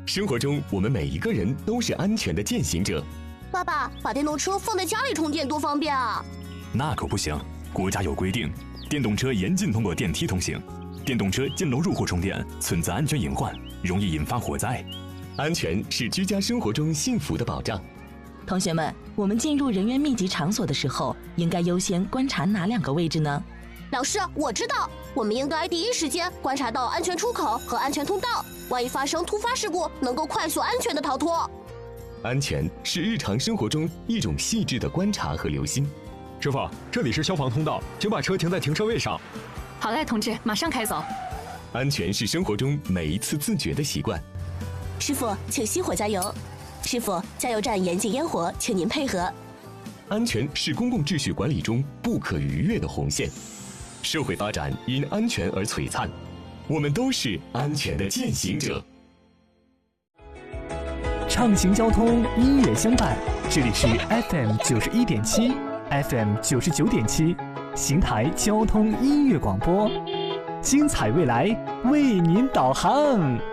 生活中，我们每一个人都是安全的践行者。 爸爸，把电动车放在家里充电多方便啊！ 那可不行，国家有规定，电动车严禁通过电梯通行，电动车进楼入户充电存在安全隐患，容易引发火灾。 安全是居家生活中幸福的保障。 同学们，我们进入人员密集场所的时候，应该优先观察哪2个位置呢？ 老师，我知道，我们应该第一时间观察到安全出口和安全通道，万一发生突发事故，能够快速安全的逃脱。 安全是日常生活中一种细致的观察和留心。 师傅，这里是消防通道，请把车停在停车位上。 好嘞，同志，马上开走。 安全是生活中每一次自觉的习惯。 师傅，请熄火加油。师傅，加油站严禁烟火，请您配合。 安全是公共秩序管理中不可逾越的红线。社会发展因安全而璀璨，我们都是安全的践行者。 畅行交通，音乐相伴，这里是 FM 91.7 FM 99.7邢台交通音乐广播，精彩未来为您导航。